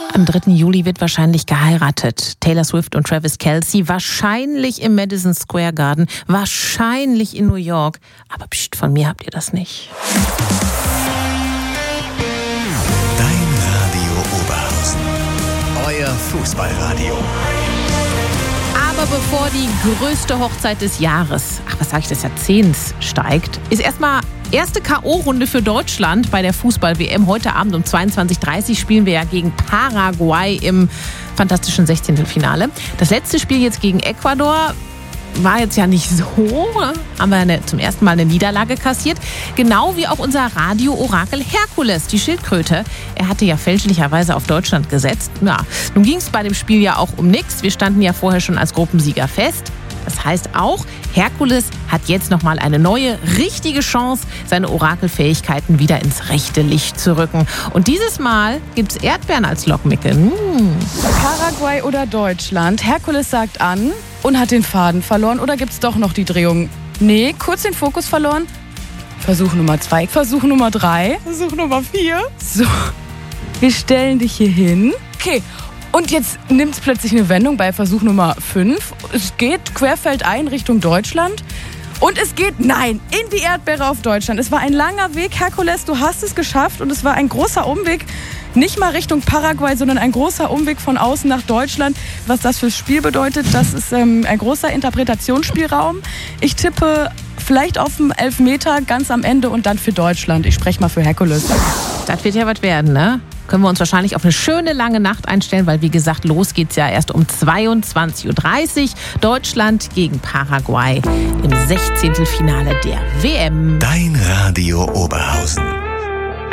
Am 3. Juli wird wahrscheinlich geheiratet. Taylor Swift und Travis Kelce, wahrscheinlich im Madison Square Garden, wahrscheinlich in New York. Aber pst, von mir habt ihr das nicht. Dein Radio Oberhausen. Euer Fußballradio. Aber bevor die größte Hochzeit des Jahres, des Jahrzehnts steigt, ist erstmal erste K.O.-Runde für Deutschland bei der Fußball-WM. Heute Abend um 22:30 Uhr spielen wir ja gegen Paraguay im fantastischen 16. Finale. Das letzte Spiel jetzt gegen Ecuador war jetzt ja nicht so. Haben wir zum ersten Mal eine Niederlage kassiert. Genau wie auch unser Radio-Orakel Herkules, die Schildkröte. Er hatte ja fälschlicherweise auf Deutschland gesetzt. Ja, nun ging es bei dem Spiel ja auch um nichts. Wir standen ja vorher schon als Gruppensieger fest. Das heißt auch, Herkules hat jetzt nochmal eine neue, richtige Chance, seine Orakelfähigkeiten wieder ins rechte Licht zu rücken. Und dieses Mal gibt's Erdbeeren als Lockmicke. Paraguay oder Deutschland? Herkules sagt an und hat den Faden verloren. Oder gibt's doch noch die Drehung? Nee, kurz den Fokus verloren. Versuch Nummer 2, Versuch Nummer 3, Versuch Nummer 4. So, wir stellen dich hier hin. Okay. Und jetzt nimmt es plötzlich eine Wendung bei Versuch Nummer 5. Es geht querfeldein Richtung Deutschland. Und es geht, in die Erdbeere auf Deutschland. Es war ein langer Weg, Herkules, du hast es geschafft. Und es war ein großer Umweg, nicht mal Richtung Paraguay, sondern ein großer Umweg von außen nach Deutschland. Was das fürs Spiel bedeutet, das ist ein großer Interpretationsspielraum. Ich tippe vielleicht auf den Elfmeter ganz am Ende und dann für Deutschland. Ich spreche mal für Herkules. Das wird ja was werden, ne? Können wir uns wahrscheinlich auf eine schöne lange Nacht einstellen, weil wie gesagt, los geht's ja erst um 22:30 Uhr. Deutschland gegen Paraguay im 16. Finale der WM. Dein Radio Oberhausen.